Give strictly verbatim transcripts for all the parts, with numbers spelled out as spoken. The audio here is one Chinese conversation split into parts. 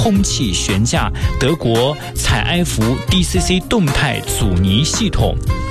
空气悬架，德国采埃孚 D C C 动态阻尼系统。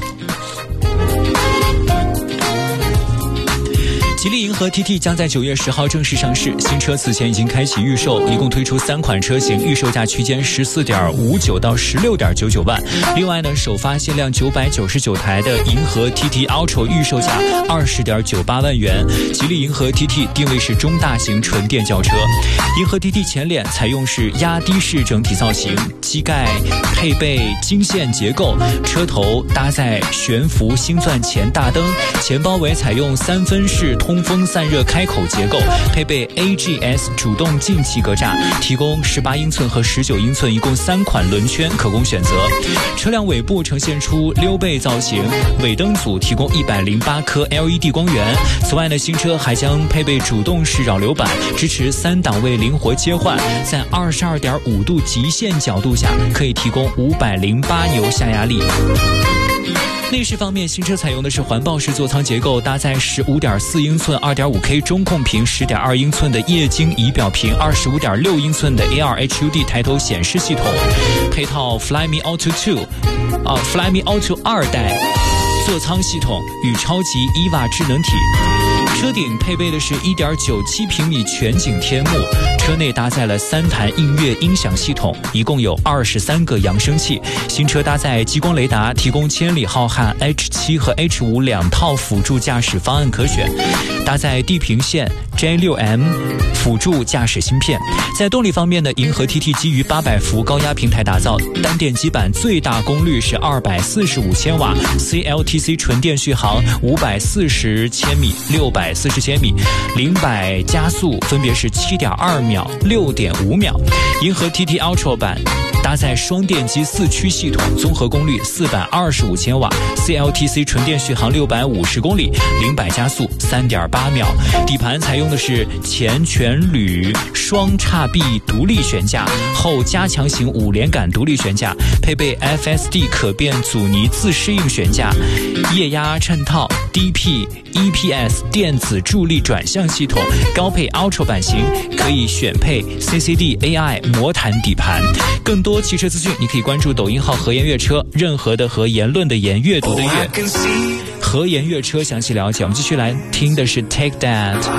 吉利银河 T T 将在九月十号正式上市，新车此前已经开启预售，一共推出三款车型，预售价区间十四点五九到十六点九九万。另外呢，首发限量九百九十九台的银河 T T Ultra 预售价二十点九八万元。吉利银河 T T 定位是中大型纯电轿车。银河 T T 前脸采用是压低式整体造型，机盖配备金线结构，车头搭载悬浮星钻前大灯，前包围采用三分式通风散热开口结构，配备 A G S 主动进气格栅，提供十八英寸和十九英寸一共三款轮圈可供选择。车辆尾部呈现出溜背造型，尾灯组提供一百零八颗 L E D 光源。此外呢，新车还将配备主动式扰流板，支持三档位灵活切换，在二十二点五度极限角度下可以提供五百零八牛下压力。内饰方面，新车采用的是环抱式座舱结构，搭载 十五点四英寸 二点五K 中控屏， 十点二英寸的液晶仪表屏， 二十五点六英寸的 A R H U D 抬头显示系统，配套 Flyme Auto 二啊 Flyme Auto 二代座舱系统与超级 E V A 智能体。车顶配备的是 一点九七平米全景天幕，车内搭载了三弹映乐音响系统，一共有二十三个扬声器。新车搭载激光雷达，提供千里浩瀚 H 七 和 H 五 两套辅助驾驶方案可选，搭载地平线 J 六 M 辅助驾驶芯片。在动力方面呢，银河 T T 基于八百伏高压平台打造，单电机版最大功率是二百四十五千瓦， C L T C 纯电续航五百四十千米、六百四十千米，零百加速分别是 七点二秒、六点五秒。银河 T T Ultra 版搭载双电机四驱系统，综合功率四百二十五千瓦， C L T C 纯电续航六百五十公里，零百加速三点八秒。底盘采用的是前全铝双叉臂独立悬架，后加强型五连杆独立悬架，配备 F S D 可变阻尼自适应悬架，液压衬套 D P E P S 电子助力转向系统。高配 Ultra 版型可以选配 C C D A I 魔毯底盘。更多汽车资讯你可以关注抖音号和颜悦车，任何的和言论的言，阅读的阅，和颜悦车详细了解。我们继续来听的是 Take That。